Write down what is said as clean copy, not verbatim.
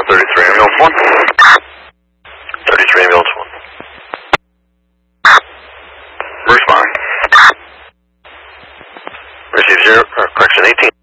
33 ambulance 1. 33 ambulance 1. Respond. Receive 0, correction 18.